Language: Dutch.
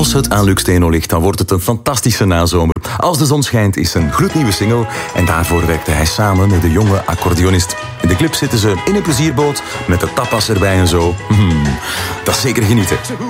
Als het aan Luc Steno ligt, dan wordt het een fantastische nazomer. Als de zon schijnt is een gloednieuwe single en daarvoor werkte hij samen met de jonge accordeonist. In de clip zitten ze in een plezierboot met de tapas erbij en zo. Dat is zeker genieten.